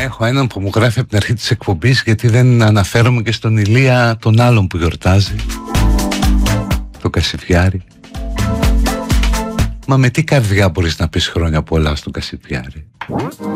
Έχω έναν που μου γράφει από την αρχή της εκπομπής γιατί δεν αναφέρομαι και στον Ηλία τον άλλον που γιορτάζει, το Κασιφιάρη. Μα με τι καρδιά μπορείς να πεις χρόνια πολλά στον Κασιφιάρη?